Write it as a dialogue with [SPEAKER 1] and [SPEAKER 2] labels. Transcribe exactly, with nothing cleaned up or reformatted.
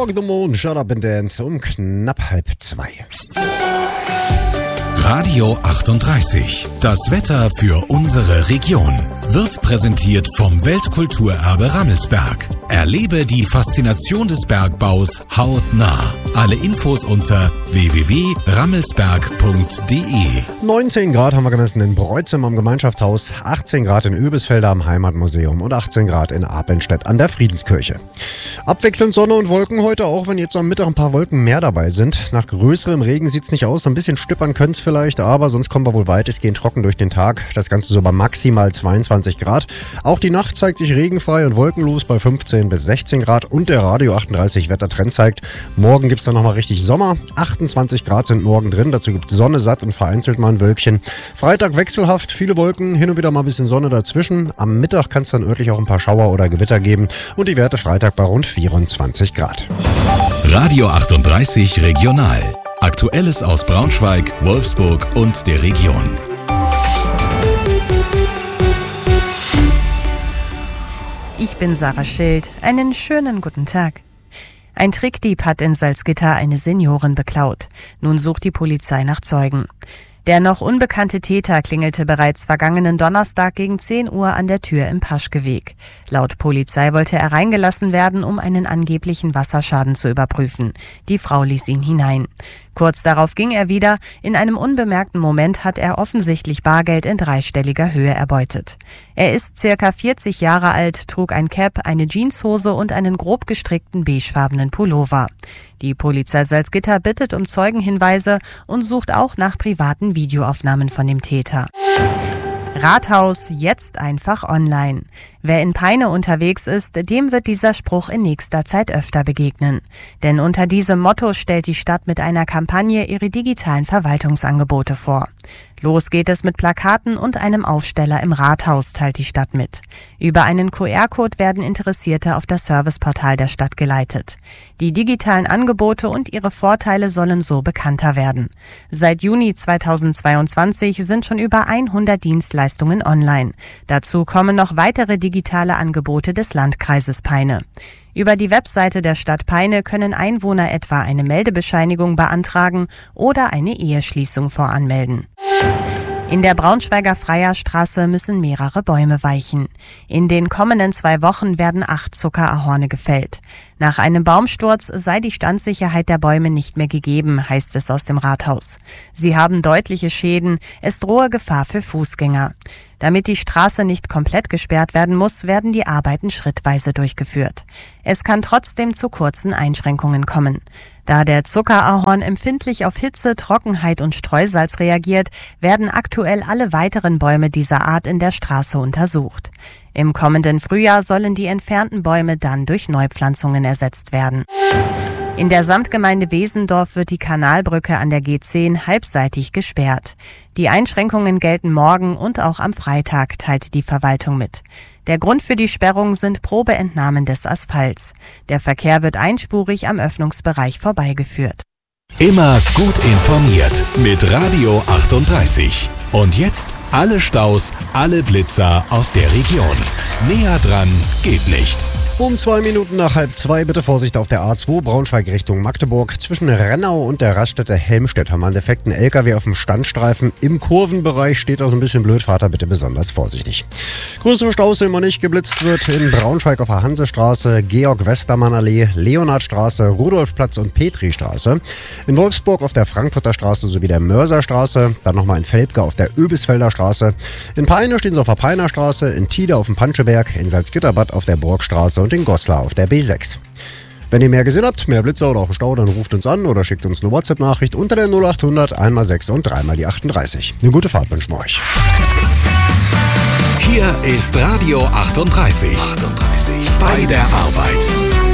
[SPEAKER 1] Morgen, the Moon, Shut Up and Dance um knapp halb zwei.
[SPEAKER 2] Radio achtunddreißig. Das Wetter für unsere Region wird präsentiert vom Weltkulturerbe Rammelsberg. Erlebe die Faszination des Bergbaus hautnah. Alle Infos unter w w w punkt rammelsberg punkt d e.
[SPEAKER 1] neunzehn Grad haben wir gemessen in Breutzem am Gemeinschaftshaus, achtzehn Grad in Öbisfelder am Heimatmuseum und achtzehn Grad in Apenstedt an der Friedenskirche. Abwechselnd Sonne und Wolken heute, auch wenn jetzt am Mittag ein paar Wolken mehr dabei sind. Nach größerem Regen sieht es nicht aus, ein bisschen stippern könnte es vielleicht, aber sonst kommen wir wohl weitestgehend trocken durch den Tag. Das Ganze so bei maximal zweiundzwanzig Grad. Auch die Nacht zeigt sich regenfrei und wolkenlos bei fünfzehn bis sechzehn Grad und der Radio achtunddreißig Wettertrend zeigt, morgen gibt es dann nochmal richtig Sommer. achtundzwanzig Grad sind morgen drin, dazu gibt es Sonne satt und vereinzelt mal ein Wölkchen. Freitag wechselhaft, viele Wolken, hin und wieder mal ein bisschen Sonne dazwischen. Am Mittag kann es dann örtlich auch ein paar Schauer oder Gewitter geben und die Werte Freitag bei rund vierundzwanzig Grad.
[SPEAKER 2] Radio achtunddreißig Regional. Aktuelles aus Braunschweig, Wolfsburg und der Region.
[SPEAKER 3] Ich bin Sarah Schild. Einen schönen guten Tag. Ein Trickdieb hat in Salzgitter eine Seniorin beklaut. Nun sucht die Polizei nach Zeugen. Der noch unbekannte Täter klingelte bereits vergangenen Donnerstag gegen zehn Uhr an der Tür im Paschkeweg. Laut Polizei wollte er reingelassen werden, um einen angeblichen Wasserschaden zu überprüfen. Die Frau ließ ihn hinein. Kurz darauf ging er wieder. In einem unbemerkten Moment hat er offensichtlich Bargeld in dreistelliger Höhe erbeutet. Er ist circa vierzig Jahre alt, trug ein Cap, eine Jeanshose und einen grob gestrickten beigefarbenen Pullover. Die Polizei Salzgitter bittet um Zeugenhinweise und sucht auch nach privaten Videoaufnahmen von dem Täter. Rathaus jetzt einfach online. Wer in Peine unterwegs ist, dem wird dieser Spruch in nächster Zeit öfter begegnen. Denn unter diesem Motto stellt die Stadt mit einer Kampagne ihre digitalen Verwaltungsangebote vor. Los geht es mit Plakaten und einem Aufsteller im Rathaus, teilt die Stadt mit. Über einen Q R-Code werden Interessierte auf das Serviceportal der Stadt geleitet. Die digitalen Angebote und ihre Vorteile sollen so bekannter werden. Seit Juni zweitausendzweiundzwanzig sind schon über hundert Dienstleistungen online. Dazu kommen noch weitere digitale Angebote des Landkreises Peine. Über die Webseite der Stadt Peine können Einwohner etwa eine Meldebescheinigung beantragen oder eine Eheschließung voranmelden. In der Braunschweiger Freierstraße müssen mehrere Bäume weichen. In den kommenden zwei Wochen werden acht Zuckerahorne gefällt. Nach einem Baumsturz sei die Standsicherheit der Bäume nicht mehr gegeben, heißt es aus dem Rathaus. Sie haben deutliche Schäden, es drohe Gefahr für Fußgänger. Damit die Straße nicht komplett gesperrt werden muss, werden die Arbeiten schrittweise durchgeführt. Es kann trotzdem zu kurzen Einschränkungen kommen. Da der Zuckerahorn empfindlich auf Hitze, Trockenheit und Streusalz reagiert, werden aktuell alle weiteren Bäume dieser Art in der Straße untersucht. Im kommenden Frühjahr sollen die entfernten Bäume dann durch Neupflanzungen ersetzt werden. In der Samtgemeinde Wesendorf wird die Kanalbrücke an der G zehn halbseitig gesperrt. Die Einschränkungen gelten morgen und auch am Freitag, teilt die Verwaltung mit. Der Grund für die Sperrung sind Probeentnahmen des Asphalts. Der Verkehr wird einspurig am Öffnungsbereich vorbeigeführt.
[SPEAKER 2] Immer gut informiert mit Radio achtunddreißig. Und jetzt alle Staus, alle Blitzer aus der Region. Näher dran geht nicht.
[SPEAKER 1] Um zwei Minuten nach halb zwei bitte Vorsicht auf der A zwei Braunschweig Richtung Magdeburg. Zwischen Rennau und der Raststätte Helmstedt haben wir einen defekten L K W auf dem Standstreifen. Im Kurvenbereich steht also ein bisschen blöd. Fahrt da bitte besonders vorsichtig. Größere Staus sehen wir nicht. Geblitzt wird in Braunschweig auf der Hansestraße, Georg-Westermann-Allee, Leonhardstraße, Rudolfplatz und Petristraße. In Wolfsburg auf der Frankfurter Straße sowie der Mörserstraße. Dann nochmal in Velpke auf der Öbisfelder Straße. In Peine stehen sie auf der Peiner Straße, in Tida auf dem Panscheberg, in Salzgitterbad auf der Burgstraße und in Goslar auf der B sechs. Wenn ihr mehr gesehen habt, mehr Blitzer oder auch einen Stau, dann ruft uns an oder schickt uns eine WhatsApp-Nachricht unter der null achthundert eins mal sechs und drei mal die achtunddreißig. Eine gute Fahrt wünschen wir euch.
[SPEAKER 2] Hier ist Radio achtunddreißig. achtunddreißig bei der Arbeit.